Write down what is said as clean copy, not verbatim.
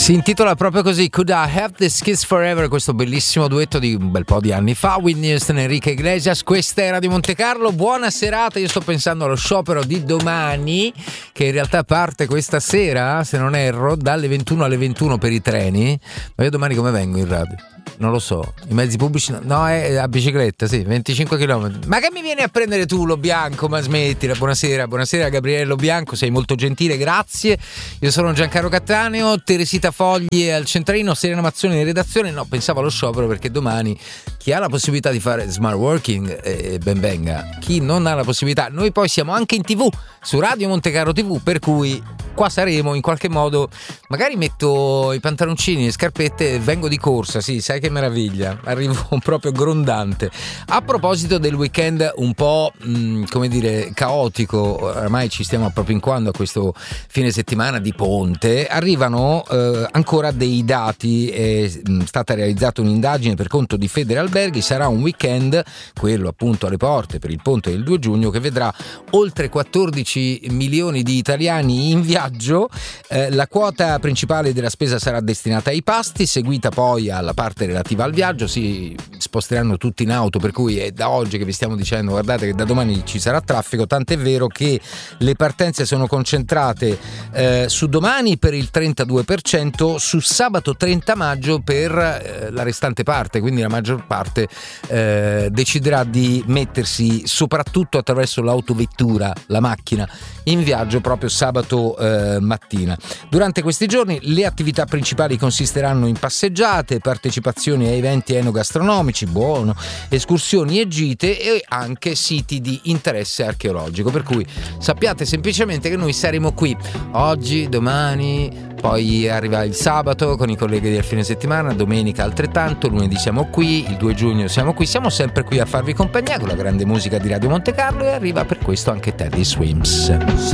Si intitola proprio così, Could I Have This Kiss Forever, questo bellissimo duetto di un bel po' di anni fa, Whitney Houston e Enrique Iglesias. Questa era di Monte Carlo, buona serata. Io sto pensando allo sciopero di domani, che in realtà parte questa sera, se non erro, dalle 21 alle 21 per i treni. Ma io domani come vengo in radio? Non lo so, i mezzi pubblici no, è a bicicletta, sì, 25 km. Ma che mi vieni a prendere tu, Lo Bianco? Ma smettila. Buonasera Gabriele Lo Bianco, sei molto gentile, grazie. Io sono Giancarlo Cattaneo, Teresita Fogli al centralino, Serena Mazzoni in redazione. No, pensavo allo sciopero perché domani chi ha la possibilità di fare smart working, ben venga. Chi non ha la possibilità, noi poi siamo anche in TV, su Radio Monte Carlo TV, per cui qua saremo in qualche modo. Magari metto i pantaloncini e le scarpette e vengo di corsa, sì, sai che meraviglia, arrivo proprio grondante. A proposito del weekend un po' come dire caotico, ormai ci stiamo appropinquando a questo fine settimana di ponte, arrivano ancora dei dati. È stata realizzata un'indagine per conto di Federalberghi. Sarà un weekend, quello appunto alle porte per il ponte del 2 giugno, che vedrà oltre 14 milioni di italiani in viaggio. La quota principale della spesa sarà destinata ai pasti, seguita poi alla parte relativa al viaggio. Si sposteranno tutti in auto, per cui è da oggi che vi stiamo dicendo guardate che da domani ci sarà traffico, tant'è vero che le partenze sono concentrate su domani per il 32%, su sabato 30 maggio per la restante parte, quindi la maggior parte deciderà di mettersi soprattutto attraverso l'autovettura, la macchina, in viaggio proprio sabato mattina. Durante questi giorni le attività principali consisteranno in passeggiate, partecipazioni a eventi enogastronomici, buono, escursioni e gite e anche siti di interesse archeologico, per cui sappiate semplicemente che noi saremo qui oggi, domani, poi arriva il sabato con i colleghi del fine settimana, domenica altrettanto, lunedì siamo qui, il 2 giugno siamo qui, siamo sempre qui a farvi compagnia con la grande musica di Radio Monte Carlo, e arriva per questo anche Teddy Swims.